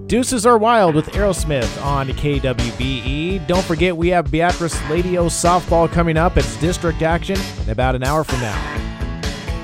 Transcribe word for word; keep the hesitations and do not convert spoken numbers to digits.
Deuces Are Wild with Aerosmith on K W B E. Don't forget, we have Beatrice Lady O softball coming up. It's district action in about an hour from now.